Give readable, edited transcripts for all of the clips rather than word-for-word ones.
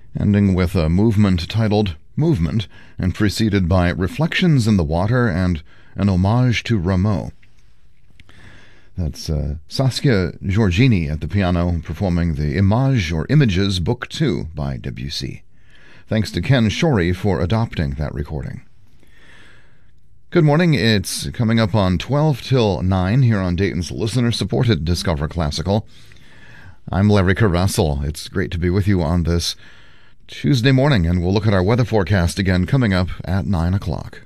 ending with a movement titled Movement and preceded by Reflections in the Water and an homage to Rameau. That's Saskia Giorgini at the piano performing the Image or Images Book 2 by Debussy. Thanks to Ken Shorey for adopting that recording. Good morning. It's coming up on 12 till 9 here on Dayton's listener-supported Discover Classical. I'm Larry Carvassel. It's great to be with you on this Tuesday morning, and we'll look at our weather forecast again coming up at 9 o'clock.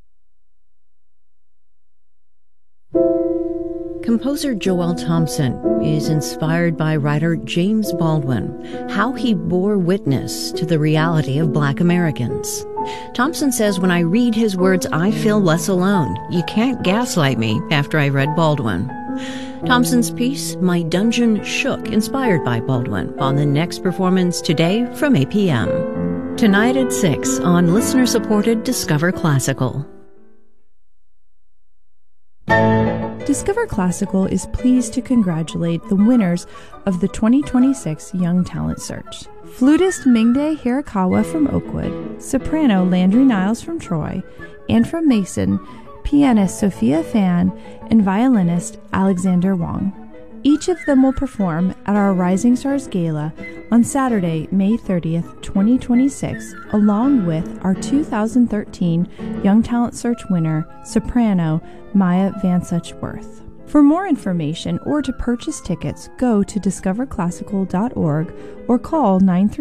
Composer Joel Thompson is inspired by writer James Baldwin, how he bore witness to the reality of Black Americans. Thompson says, when I read his words, I feel less alone. You can't gaslight me after I read Baldwin. Thompson's piece, My Dungeon Shook, inspired by Baldwin, on the next performance today from 8 p.m. Tonight at 6 on listener-supported Discover Classical. Discover Classical is pleased to congratulate the winners of the 2026 Young Talent Search. Flutist Mingde Hirakawa from Oakwood, soprano Landry Niles from Troy, and from Mason, pianist Sophia Fan, and violinist Alexander Wong. Each of them will perform at our Rising Stars Gala on Saturday, May 30th, 2026, along with our 2013 Young Talent Search winner, soprano Maya Vansuch-Worth. For more information or to purchase tickets, go to discoverclassical.org or call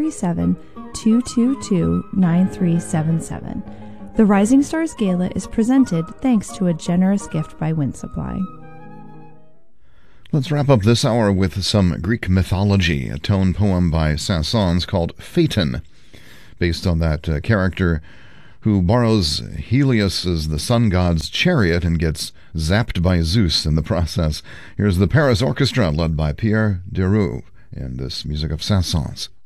937-222-9377. The Rising Stars Gala is presented thanks to a generous gift by Wind Supply. Let's wrap up this hour with some Greek mythology, a tone poem by Saint-Saëns called Phaeton, based on that character who borrows Helios as the sun god's chariot and gets zapped by Zeus in the process. Here's the Paris Orchestra led by Pierre Deroux in this music of Saint-Saëns.